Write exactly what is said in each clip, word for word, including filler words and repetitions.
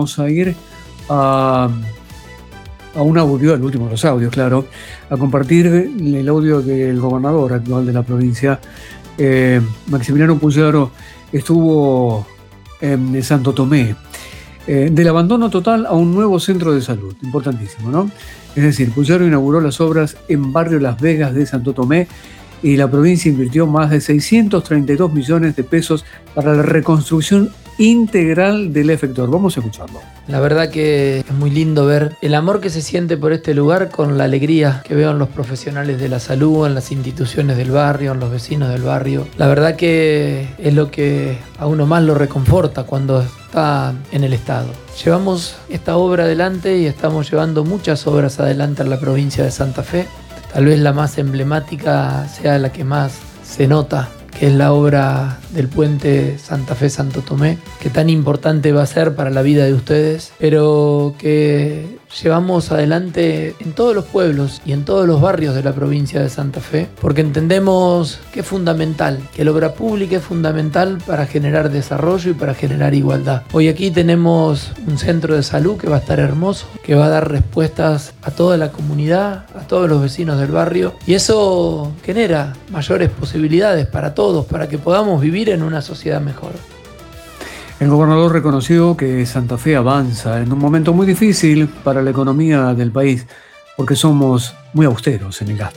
vamos a ir a, a un audio, el último de los audios, claro, a compartir el audio del gobernador actual de la provincia. Eh, Maximiliano Puyaro estuvo en Santo Tomé. Eh, del abandono total a un nuevo centro de salud, importantísimo, ¿no? Es decir, Puyaro inauguró las obras en barrio Las Vegas de Santo Tomé y la provincia invirtió más de seiscientos treinta y dos millones de pesos para la reconstrucción integral del efector. Vamos a escucharlo. La verdad que es muy lindo ver el amor que se siente por este lugar con la alegría que veo en los profesionales de la salud, en las instituciones del barrio, en los vecinos del barrio. La verdad que es lo que a uno más lo reconforta cuando está en el Estado. Llevamos esta obra adelante y estamos llevando muchas obras adelante en la provincia de Santa Fe. Tal vez la más emblemática sea la que más se nota, que es la obra del puente Santa Fe-Santo Tomé, que tan importante va a ser para la vida de ustedes, pero que llevamos adelante en todos los pueblos y en todos los barrios de la provincia de Santa Fe, porque entendemos que es fundamental, que la obra pública es fundamental para generar desarrollo y para generar igualdad. Hoy aquí tenemos un centro de salud que va a estar hermoso, que va a dar respuestas a toda la comunidad, a todos los vecinos del barrio, y eso genera mayores posibilidades para todos, para que podamos vivir en una sociedad mejor. El gobernador reconoció que Santa Fe avanza en un momento muy difícil para la economía del país, porque somos muy austeros en el gasto.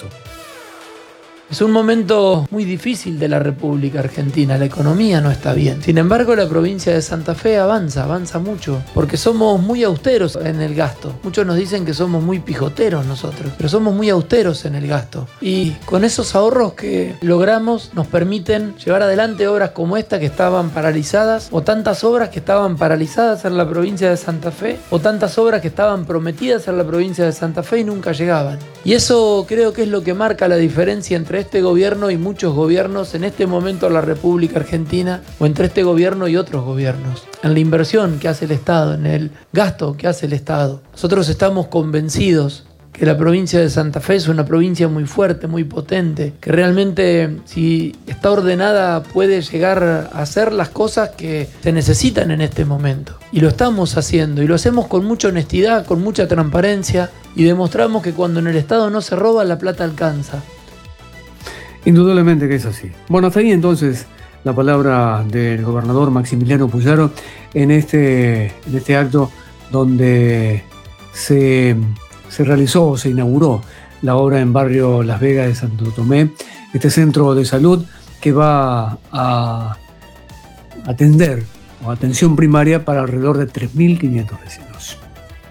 Es un momento muy difícil de la República Argentina, la economía no está bien. Sin embargo, la provincia de Santa Fe avanza, avanza mucho, porque somos muy austeros en el gasto. Muchos nos dicen que somos muy pijoteros nosotros, pero somos muy austeros en el gasto. Y con esos ahorros que logramos nos permiten llevar adelante obras como esta que estaban paralizadas, o tantas obras que estaban paralizadas en la provincia de Santa Fe, o tantas obras que estaban prometidas en la provincia de Santa Fe y nunca llegaban. Y eso creo que es lo que marca la diferencia entre este gobierno y muchos gobiernos en este momento en la República Argentina, o entre este gobierno y otros gobiernos, en la inversión que hace el Estado, en el gasto que hace el Estado. Nosotros estamos convencidos que la provincia de Santa Fe es una provincia muy fuerte, muy potente, que realmente, si está ordenada, puede llegar a hacer las cosas que se necesitan en este momento. Y lo estamos haciendo, y lo hacemos con mucha honestidad, con mucha transparencia, y demostramos que cuando en el Estado no se roba, la plata alcanza. Indudablemente que es así. Bueno, hasta ahí entonces la palabra del gobernador Maximiliano Puyaro en este, en este acto donde se, se realizó, se inauguró la obra en barrio Las Vegas de Santo Tomé, este centro de salud que va a atender o atención primaria para alrededor de tres mil quinientos vecinos.